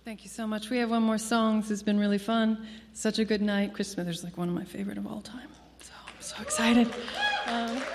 Thank you so much. We have one more song. This has been really fun. Such a good night. Chris Smithers is like one of my favorite of all time. So I'm so excited.